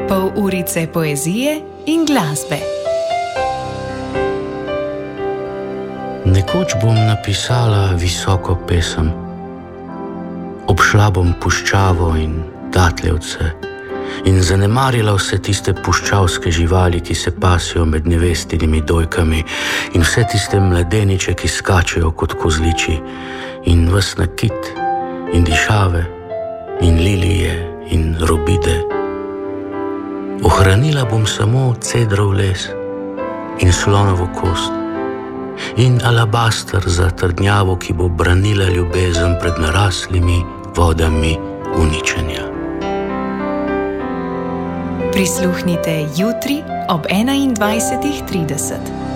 Pol urice poezije in glasbe. Nekoč bom napisala visoko pesem. Obšla bom puščavo in datlevce in zanemarila vse tiste puščavske živali, ki se pasijo med nevestinimi dojkami, in vse tiste mladeniče, ki skačejo kot kozliči, in ves nakit in dišave in lilije in robide. Ohranila bom samo cedrov les in slonovo kost in alabaster za trdnjavo, ki bo branila ljubezen pred naraslimi vodami uničenja. Prisluhnite jutri ob 21:30.